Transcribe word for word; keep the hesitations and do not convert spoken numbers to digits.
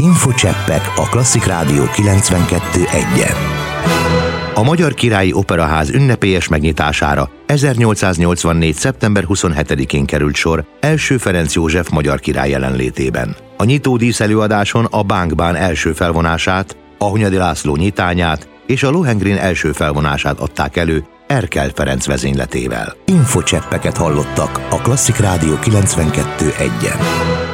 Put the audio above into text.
Infocseppek a Klasszik Rádió kilencvenkettő egyen. A Magyar Királyi Operaház ünnepélyes megnyitására ezernyolcszáznyolcvannégy. szeptember huszonhetedikén került sor első Ferenc József magyar király jelenlétében. A nyitódísz előadáson a Bánkbán első felvonását, a Hunyadi László nyitányát és a Lohengrin első felvonását adták elő Erkel Ferenc vezényletével. Infocseppeket hallottak a Klasszik Rádió kilencvenkettő egyen.